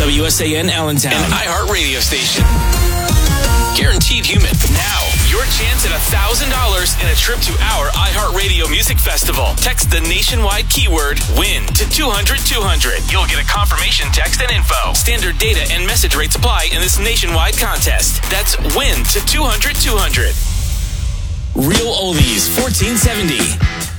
WSAN Allentown, an iHeart radio station. Guaranteed Human. Now, your chance at $1,000 in a trip to our iHeartRadio Music Festival. Text the nationwide keyword WIN to 200-200. You'll get a confirmation text and info. Standard data and message rates apply in this nationwide contest. That's WIN to 200-200. Real Oldies 1470.